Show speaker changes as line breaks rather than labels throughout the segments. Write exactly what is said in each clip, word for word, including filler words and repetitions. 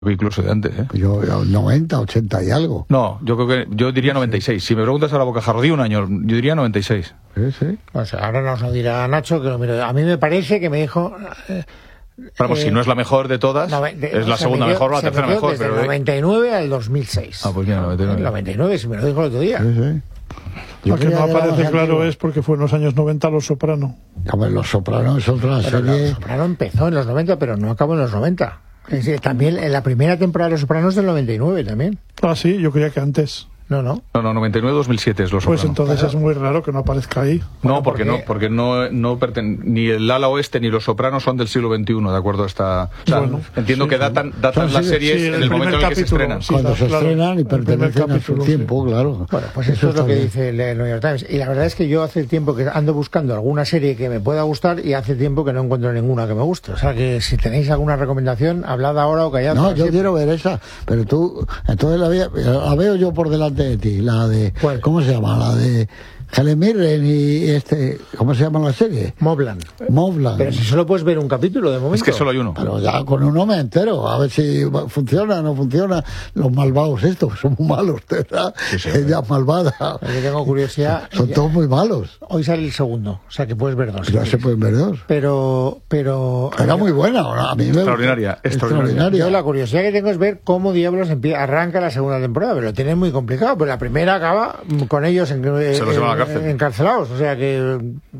Incluso de antes, ¿eh?
Yo, yo noventa, ochenta y algo.
No, yo creo que yo diría noventa y seis. Si me preguntas a la bocajarro, di un año, yo diría noventa y seis.
Sí, sí.
O sea, ahora nos lo dirá Nacho, que lo mire. A mí me parece que me dijo... Eh,
Vamos, eh, si no es la mejor de todas, no, de, es la segunda metió, mejor o la tercera mejor.
Desde
pero
el noventa y nueve al dos mil seis.
Ah, pues ya, noventa y nueve.
El noventa y nueve, si me lo dijo el otro día.
Sí, sí.
Lo que no aparece claro es porque fue en los años noventa Los Soprano.
Hombre, Los Soprano es otra
pero
serie...
Los Soprano empezó en los noventa, pero no acabó en los noventa. Es decir, también en la primera temporada de Los Sopranos del noventa y nueve también.
Ah, sí, yo creía que antes.
No, no.
No, no, noventa y nueve dos mil siete es Los Sopranos.
Pues entonces
claro.
Es muy raro que no aparezca ahí.
No, bueno, porque, porque no, porque no, no perten... ni el ala oeste ni Los Sopranos son del siglo veintiuno, de acuerdo a esta... O sea, bueno,
sí,
entiendo que datan, datan
sí,
las series
sí,
en
el
el momento en el que se estrenan.
Sí,
Cuando
claro,
se estrenan y pertenecen a su tiempo, sí. Claro.
Bueno, pues eso, eso es lo que bien. Dice el New York Times. Y la verdad es que yo hace tiempo que ando buscando alguna serie que me pueda gustar y hace tiempo que no encuentro ninguna que me guste. O sea que si tenéis alguna recomendación, hablad ahora o callad.
No, yo
siempre.
quiero ver esa, pero tú, entonces la, veo, la veo yo por delante de ti, la de...
¿Cuál?
¿Cómo se llama? La de Helen Mirren y este... ¿Cómo se llama la serie?
Mobland.
Mobland.
Pero si solo puedes ver un capítulo de momento.
Es que solo hay uno.
Pero ya con uno me entero, a ver si funciona o no funciona. Los malvados estos, son muy malos, ¿verdad? Sí, sí, ella malvada.
Yo tengo curiosidad.
Son
ya,
todos muy malos.
Hoy sale el segundo, o sea que puedes ver dos.
Ya se pueden ver dos.
Pero... pero
Era muy buena, a mí me
extraordinaria,
extraordinaria.
extraordinaria.
Yo la curiosidad que tengo es ver cómo diablos empieza, arranca la segunda temporada, pero lo tienen muy complicado, pues la primera acaba con ellos en,
se los llevan a la cárcel.
encarcelados, o sea que...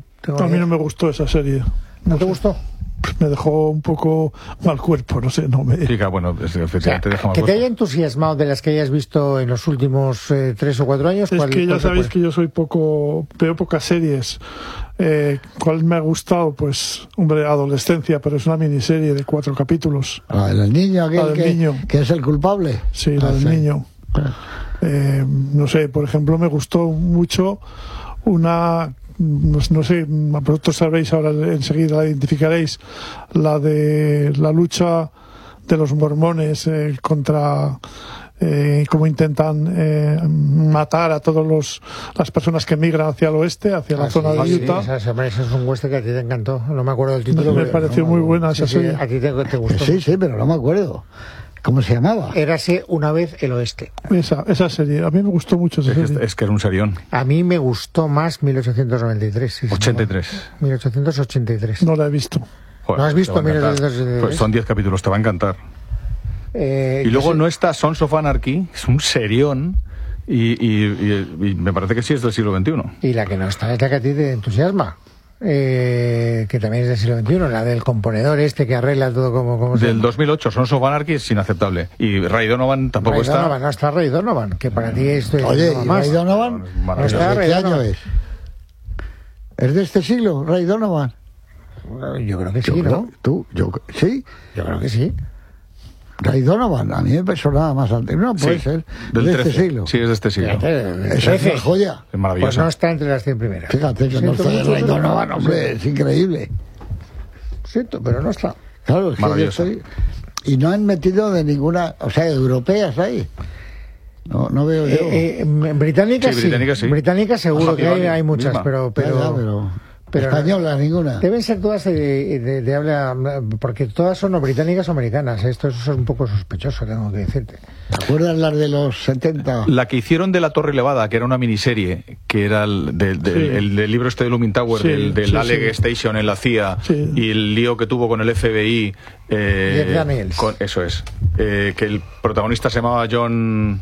A mí no me gustó esa serie.
¿No te gustó?
Me dejó un poco mal cuerpo, no sé, no me...
Sí, bueno, efectivamente
o sea,
deja mal
que
cuerpo.
te haya entusiasmado de las que hayas visto en los últimos eh, tres o cuatro años.
Es
¿cuál,
que ya
cuál
sabéis que yo soy poco, veo pocas series. Eh, ¿Cuál me ha gustado? Pues, hombre, Adolescencia, pero es una miniserie de cuatro capítulos.
Ah, el niño aquel
la del
que,
niño.
que es el culpable.
Sí,
ah,
la del
sí.
niño. Eh, no sé, por ejemplo, me gustó mucho una... No, no sé, vosotros sabréis ahora, enseguida la identificaréis, la de la lucha de los mormones eh, contra eh, cómo intentan eh, matar a todas los las personas que migran hacia el oeste, hacia la
ah,
zona
sí,
de
sí,
Utah.
Esa, esa, esa es un western que a ti te encantó, no me acuerdo del título.
Me
pero,
pareció
no,
muy buena esa
sí,
serie.
Sí, a ti te, te gustó.
Sí, sí, pero no me acuerdo. ¿Cómo se llamaba?
Érase una vez el oeste.
Esa, esa serie, a mí me gustó mucho esa
Es que,
serie.
es que era un serión.
A mí me gustó más mil ochocientos noventa y tres. Sí,
ochenta y tres.
mil ochocientos ochenta y tres.
No la he visto.
Joder,
¿No has visto mil ochocientos ochenta y tres?
Pues son diez capítulos, te va a encantar.
Eh,
y luego
sé...
no está Sons of Anarchy, es un serión, y, y, y, y me parece que sí es del siglo veintiuno.
Y la que no está es la que a ti te entusiasma. Eh, que también es del siglo veintiuno, la del componedor este que arregla todo como... como
del se dos mil ocho, Sons of Anarchy es inaceptable. Y Ray Donovan tampoco
Ray
está...
Donovan, no está Ray Donovan, que para ti esto es...
Oye,
no
¿y
más.
Ray Donovan?
No,
¿De
está
qué
Ray
año
Donovan.
es? ¿Es de este siglo, Ray Donovan?
Yo creo que
Yo
sí,
creo,
¿no?
¿Tú? Yo, ¿Sí?
Yo creo que sí.
Ray Donovan, a mí me sonaba más antes. No, puede
sí,
ser.
Del
de
trece.
este siglo.
Sí, es de este siglo.
Fíjate,
Esa es una joya.
Es
pues
maravillosa.
no está entre las cien primeras.
Fíjate que no
Siento
está de
mucho,
Ray
pero-
Donovan, hombre, es increíble.
Siento, pero no está.
Claro, es que yo
Maravillosa.
estoy... Y no han metido de ninguna... O sea, europeas ahí. No, no veo yo.
Eh, eh, británicas
Sí,
sí.
británicas sí.
Británicas seguro que hay, hay muchas,
misma.
pero...
Ya,
pero...
ya, pero...
pero-
española, ninguna.
Deben ser todas de, de, de habla, porque todas son o británicas o americanas. Esto es un poco sospechoso, tengo que decirte.
¿Te acuerdas las de los setenta?
La que hicieron de La Torre Elevada, que era una miniserie, que era el, de, de,
Sí.
el, del libro este de Looming Tower,
Sí,
del, del
sí,
Alec
sí.
Station en la C I A,
Sí.
y el lío que tuvo con el F B I. Eh,
Jeff Daniels.
con- eso es. Eh, que el protagonista se llamaba John...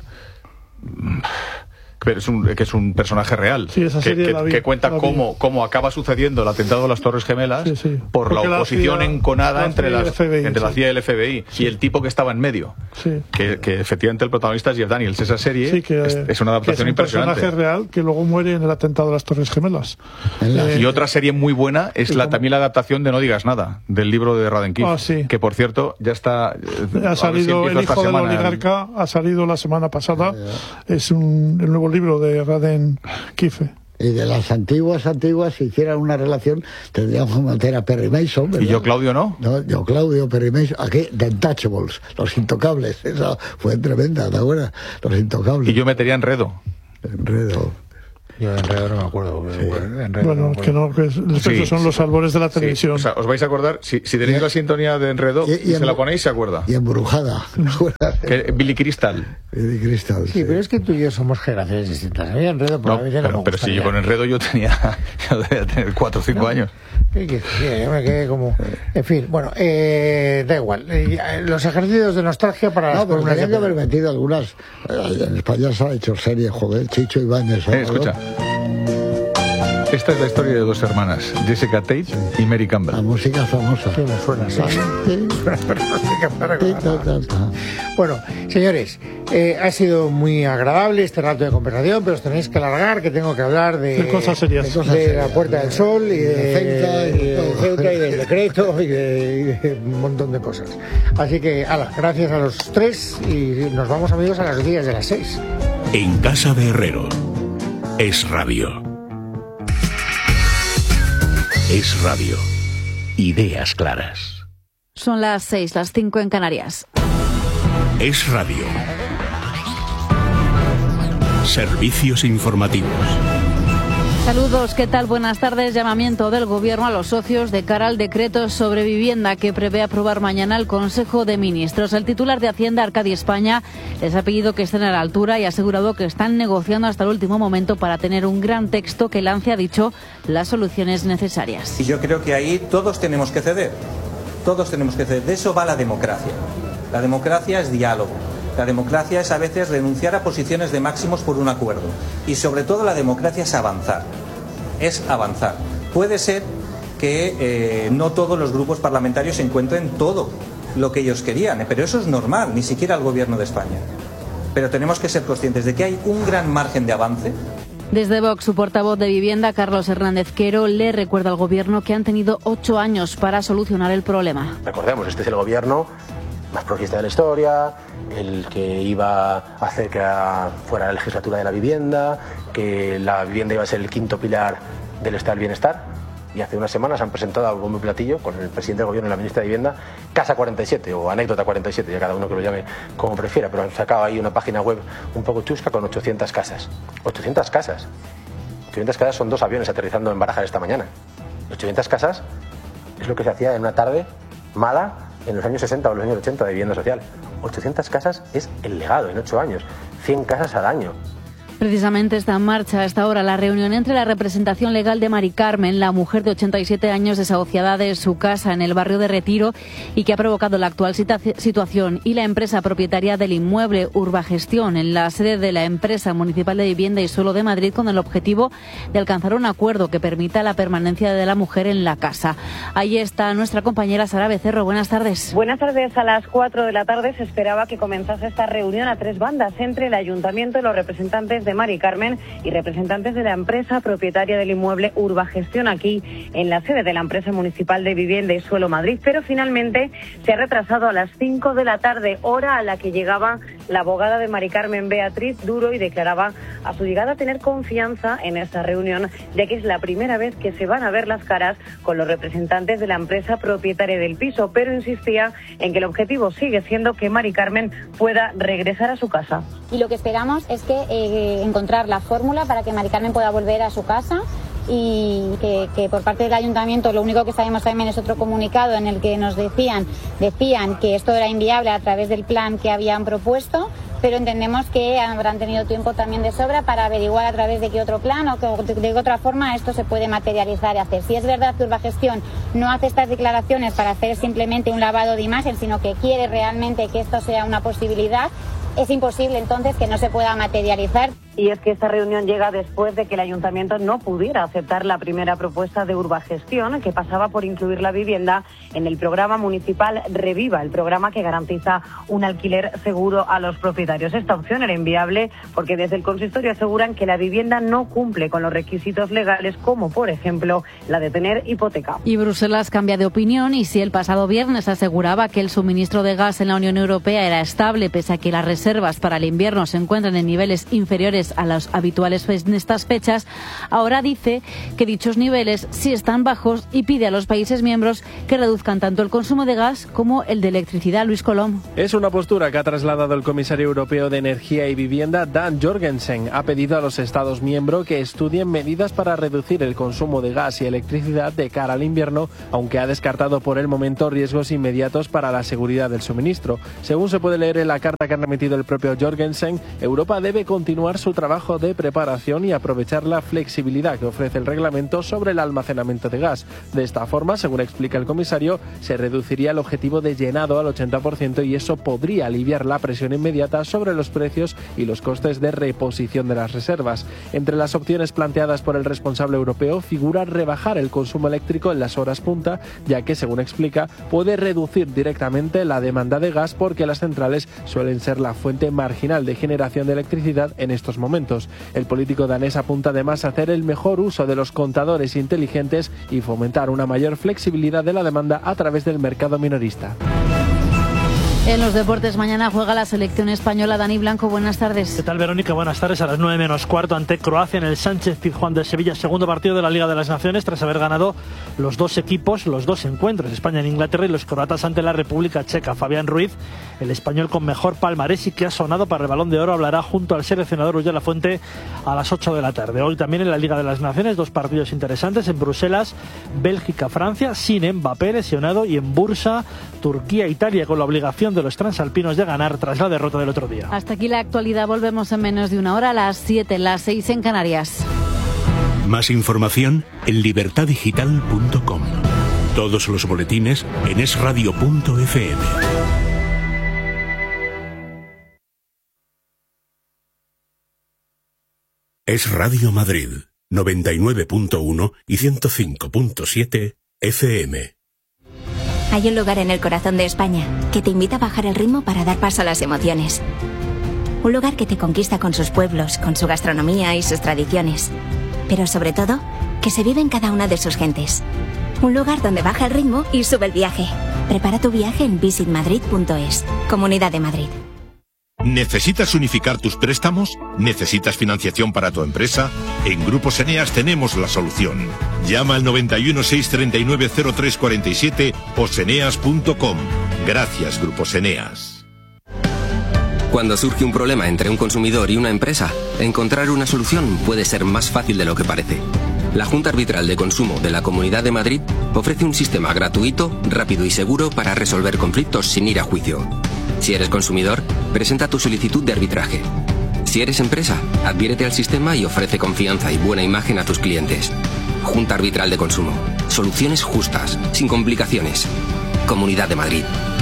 Pero es un, que es un personaje real,
Sí, esa
que,
serie
que-
la vi,
que cuenta
la vi.
cómo, cómo acaba sucediendo el atentado de las Torres Gemelas
Sí, sí.
por
Porque
la
la
oposición
C I A
enconada
la
entre,
C I A y el
las,
F B I,
entre la
sí.
C I A y el F B I y el tipo que estaba en medio.
Sí.
Que, que efectivamente el protagonista es Jeff Daniels. Esa serie
Sí, que
es, es una
que es
adaptación
un
impresionante.
personaje real que luego muere en el atentado de las Torres Gemelas.
En la-
Eh,
Y otra serie muy buena es la, también la adaptación de No digas nada, del libro de Raden Keith,
Ah, sí.
que por cierto ya está... eh, a ver
Ha
si
salido
empiezo
El
esta
hijo del
semana.
oligarca, ha salido la semana pasada. Es un, el nuevo libro de Raden Keith.
Y de las antiguas, antiguas, si hicieran una relación, tendríamos que meter a Perry Mason, ¿verdad?
Y yo, Claudio, ¿no?
No, yo, Claudio, Perry Mason, aquí, The Untouchables, Los Intocables, esa fue tremenda, ¿te acuerdas? Los Intocables.
Y yo metería Enredo.
Enredo.
Yo de Enredo no me acuerdo.
Sí.
Enredo
bueno,
no me
que no, que es-
Sí,
son los
sí.
albores de la
Sí,
televisión.
o sea, os vais a acordar, si, si tenéis la sintonía de Enredo
Y-
y,
y
se
en-
la ponéis, se acuerda.
Y Embrujada. ¿No acuerdas?
Que Billy Crystal.
De Cristal.
Sí, pero es que tú y yo somos generaciones distintas. A mí Enredo
No,
probablemente no
pero,
me
pero si
gustaría.
yo con Enredo yo tenía, yo debía tener cuatro o cinco
No.
años.
Sí, que- sí, yo me quedé como... En fin, bueno, eh, da igual. Eh, ya, los ejercicios de nostalgia para las
No, pero
columnas
tenían
de
que haber metido algunas. eh, En España se ha hecho serie, joder, Chicho Ibáñez.
Eh, escucha. Esta es la historia de dos hermanas, Jessica Tate y Mary
La
Campbell.
música famosa.
Sí, me suena así.
Sí,
Pero no sé qué para
sí,
recordar.
ta, ta, ta.
Bueno, señores, eh, ha sido muy agradable este rato de conversación, pero os tenéis que alargar, que tengo que hablar de,
De cosas serias.
de,
De cosas
de la
serias.
Puerta del Sol y de,
De Ceuta y
y de
todo.
Ceuta y del decreto y de, y de un montón de cosas. Así que, ala, gracias a los tres y nos vamos, amigos, a las diez de las seis.
En casa de Herrero. Es radio. Es radio. Ideas claras.
Son las seis, las cinco en Canarias.
Es radio. Servicios informativos.
Saludos, ¿qué tal? Buenas tardes. Llamamiento del Gobierno a los socios de cara al decreto sobre vivienda que prevé aprobar mañana el Consejo de Ministros. El titular de Hacienda, Arcadi España, les ha pedido que estén a la altura y ha asegurado que están negociando hasta el último momento para tener un gran texto que lance, ha dicho, las soluciones necesarias.
Y yo creo que ahí todos tenemos que ceder, todos tenemos que ceder. De eso va la democracia. La democracia es diálogo. La democracia es a veces renunciar a posiciones de máximos por un acuerdo. Y sobre todo la democracia es avanzar. Es avanzar. Puede ser que eh, no todos los grupos parlamentarios encuentren todo lo que ellos querían, pero eso es normal, ni siquiera el Gobierno de España. Pero tenemos que ser conscientes de que hay un gran margen de avance.
Desde Vox, su portavoz de Vivienda, Carlos Hernández Quero, le recuerda al Gobierno que han tenido ocho años para solucionar el problema.
Recordemos, este es el gobierno más progresista de la historia, el que iba a hacer que fuera la legislatura de la vivienda, que la vivienda iba a ser el quinto pilar del estado del bienestar. Y hace unas semanas han presentado al bombo y platillo con el presidente del gobierno y la ministra de Vivienda Casa cuarenta y siete o Anécdota cuarenta y siete, ya cada uno que lo llame como prefiera, pero han sacado ahí una página web un poco chusca con ochocientas casas. ochocientas casas. ochocientas casas son dos aviones aterrizando en Barajas esta mañana. ochocientas casas es lo que se hacía en una tarde mala en los años sesenta o los años ochenta de vivienda social. ochocientas casas es el legado en ocho años. cien casas al año.
Precisamente está en marcha a esta hora la reunión entre la representación legal de Mari Carmen, la mujer de ochenta y siete años desahuciada de su casa en el barrio de Retiro y que ha provocado la actual situación, y la empresa propietaria del inmueble Urbagestión, en la sede de la empresa municipal de vivienda y suelo de Madrid, con el objetivo de alcanzar un acuerdo que permita la permanencia de la mujer en la casa. Ahí está nuestra compañera Sara Becerro. Buenas tardes.
Buenas tardes. A las cuatro de la tarde se esperaba que comenzase esta reunión a tres bandas entre el ayuntamiento y los representantes de Mari Carmen y representantes de la empresa propietaria del inmueble Urbagestión, aquí en la sede de la empresa municipal de vivienda y suelo Madrid, pero finalmente se ha retrasado a las cinco de la tarde, hora a la que llegaba la abogada de Mari Carmen, Beatriz Duro, y declaraba a su llegada tener confianza en esta reunión, ya que es la primera vez que se van a ver las caras con los representantes de la empresa propietaria del piso, pero insistía en que el objetivo sigue siendo que Mari Carmen pueda regresar a su casa.
Y lo que esperamos es que eh, encontrar la fórmula para que Mari Carmen pueda volver a su casa, y que, que por parte del ayuntamiento lo único que sabemos también es otro comunicado en el que nos decían decían que esto era inviable a través del plan que habían propuesto, pero entendemos que habrán tenido tiempo también de sobra para averiguar a través de qué otro plan o que, de qué otra forma esto se puede materializar y hacer. Si es verdad que Urbagestión no hace estas declaraciones para hacer simplemente un lavado de imagen, sino que quiere realmente que esto sea una posibilidad, es imposible entonces que no se pueda materializar.
Y es que esta reunión llega después de que el ayuntamiento no pudiera aceptar la primera propuesta de Urbagestión, que pasaba por incluir la vivienda en el programa municipal Reviva, el programa que garantiza un alquiler seguro a los propietarios. Esta opción era inviable porque desde el consistorio aseguran que la vivienda no cumple con los requisitos legales, como por ejemplo la de tener hipoteca.
Y Bruselas cambia de opinión, y si el pasado viernes aseguraba que el suministro de gas en la Unión Europea era estable pese a que las reservas para el invierno se encuentran en niveles inferiores similares a los habituales en estas fechas, ahora dice que dichos niveles sí están bajos y pide a los países miembros que reduzcan tanto el consumo de gas como el de electricidad. Luis Colom.
Es una postura que ha trasladado el comisario europeo de Energía y Vivienda, Dan Jorgensen. Ha pedido a los Estados miembros que estudien medidas para reducir el consumo de gas y electricidad de cara al invierno, aunque ha descartado por el momento riesgos inmediatos para la seguridad del suministro. Según se puede leer en la carta que ha remitido el propio Jorgensen, Europa debe continuar su trabajo de preparación y aprovechar la flexibilidad que ofrece el reglamento sobre el almacenamiento de gas. De esta forma, según explica el comisario, se reduciría el objetivo de llenado al ochenta por ciento y eso podría aliviar la presión inmediata sobre los precios y los costes de reposición de las reservas. Entre las opciones planteadas por el responsable europeo figura rebajar el consumo eléctrico en las horas punta, ya que, según explica, puede reducir directamente la demanda de gas porque las centrales suelen ser la fuente marginal de generación de electricidad en estos momentos. El político danés apunta además a hacer el mejor uso de los contadores inteligentes y fomentar una mayor flexibilidad de la demanda a través del mercado minorista.
En los deportes, mañana juega la selección española. Dani Blanco, buenas tardes.
¿Qué tal, Verónica? Buenas tardes. A las nueve menos cuarto ante Croacia en el Sánchez Pizjuán de Sevilla. Segundo partido de la Liga de las Naciones tras haber ganado los dos equipos, los dos encuentros. España en Inglaterra y los croatas ante la República Checa. Fabián Ruiz, el español con mejor palmarés y que ha sonado para el Balón de Oro, hablará junto al seleccionador Luis de la Fuente a las ocho de la tarde. Hoy también en la Liga de las Naciones, dos partidos interesantes. En Bruselas, Bélgica-Francia, sin Mbappé lesionado, y en Bursa, Turquía-Italia, con la obligación de los transalpinos de ganar tras la derrota del otro día.
Hasta aquí la actualidad. Volvemos en menos de una hora, a las siete, las seis en Canarias.
Más información en libertad digital punto com. Todos los boletines en es radio punto efe eme. Es Radio Madrid, noventa y nueve punto uno y ciento cinco punto siete efe eme.
Hay un lugar en el corazón de España que te invita a bajar el ritmo para dar paso a las emociones. Un lugar que te conquista con sus pueblos, con su gastronomía y sus tradiciones. Pero sobre todo, que se vive en cada una de sus gentes. Un lugar donde baja el ritmo y sube el viaje. Prepara tu viaje en visit madrid punto es. Comunidad de Madrid.
¿Necesitas unificar tus préstamos? ¿Necesitas financiación para tu empresa? En Grupos Eneas tenemos la solución. Llama al noventa y uno, seiscientos treinta y nueve, cero tres cuarenta y siete o seneas punto com. Gracias, Grupos Eneas.
Cuando surge un problema entre un consumidor y una empresa, encontrar una solución puede ser más fácil de lo que parece. La Junta Arbitral de Consumo de la Comunidad de Madrid ofrece un sistema gratuito, rápido y seguro para resolver conflictos sin ir a juicio. Si eres consumidor, presenta tu solicitud de arbitraje. Si eres empresa, adhiérete al sistema y ofrece confianza y buena imagen a tus clientes. Junta Arbitral de Consumo. Soluciones justas, sin complicaciones. Comunidad de Madrid.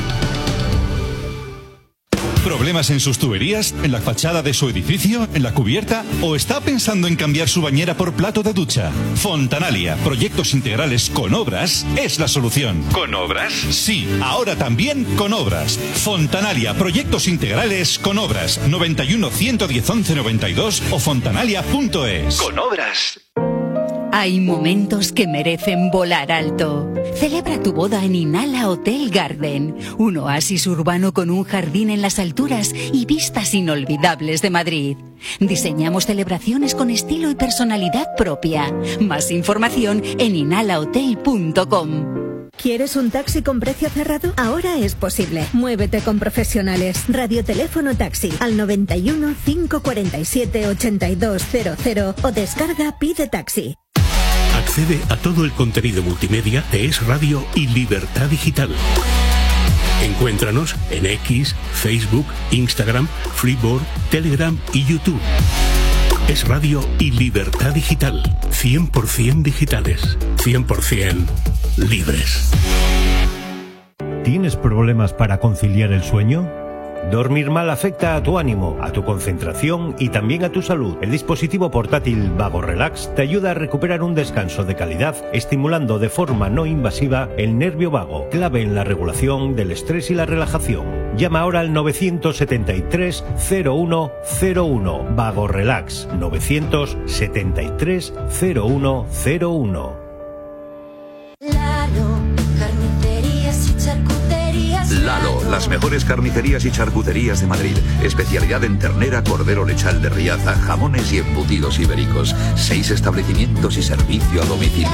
¿Problemas en sus tuberías? ¿En la fachada de su edificio? ¿En la cubierta? ¿O está pensando en cambiar su bañera por plato de ducha? Fontanalia, proyectos integrales con obras, es la solución. ¿Con obras? Sí, ahora también con obras. Fontanalia, proyectos integrales con obras. noventa y uno, ciento diez, once noventa y dos o fontanalia punto es.
Con obras. Hay momentos que merecen volar alto. Celebra tu boda en Inala Hotel Garden, un oasis urbano con un jardín en las alturas y vistas inolvidables de Madrid. Diseñamos celebraciones con estilo y personalidad propia. Más información en inala hotel punto com.
¿Quieres un taxi con precio cerrado? Ahora es posible. Muévete con profesionales. Radioteléfono taxi al noventa y uno, cinco cuarenta y siete, ochenta y dos cero cero o descarga Pide Taxi.
Accede a todo el contenido multimedia de Es Radio y Libertad Digital. Encuéntranos en X, Facebook, Instagram, Freeboard, Telegram y YouTube. Es Radio y Libertad Digital. cien por ciento digitales. cien por ciento libres.
¿Tienes problemas para conciliar el sueño? Dormir mal afecta a tu ánimo, a tu concentración y también a tu salud. El dispositivo portátil Vago Relax te ayuda a recuperar un descanso de calidad, estimulando de forma no invasiva el nervio vago, clave en la regulación del estrés y la relajación. Llama ahora al novecientos setenta y tres, cero uno cero uno. Vago Relax, novecientos setenta y tres, cero uno cero uno.
Lalo, carnicerías y charcuterías.
Lalo,
las mejores carnicerías y charcuterías de Madrid. Especialidad en ternera, cordero lechal de Riaza, jamones y embutidos ibéricos. Seis establecimientos y servicio a domicilio.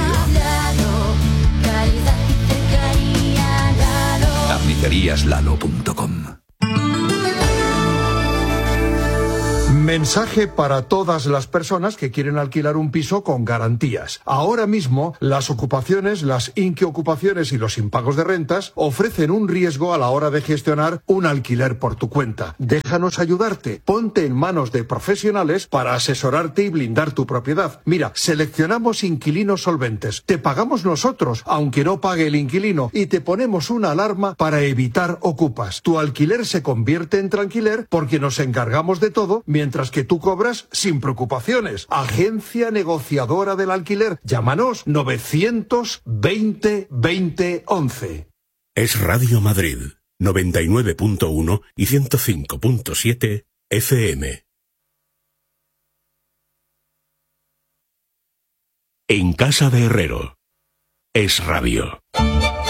carnicerías lalo punto com.
Mensaje para todas las personas que quieren alquilar un piso con garantías. Ahora mismo, las ocupaciones, las inquiocupaciones y los impagos de rentas ofrecen un riesgo a la hora de gestionar un alquiler por tu cuenta. Déjanos ayudarte. Ponte en manos de profesionales para asesorarte y blindar tu propiedad. Mira, seleccionamos inquilinos solventes. Te pagamos nosotros, aunque no pague el inquilino, y te ponemos una alarma para evitar ocupas. Tu alquiler se convierte en tranquiler porque nos encargamos de todo, mientras que tú cobras sin preocupaciones. Agencia negociadora del alquiler. Llámanos novecientos veinte veinte once.
Es Radio Madrid, noventa y nueve punto uno y ciento cinco punto siete F M. En casa de Herrero. Es Radio.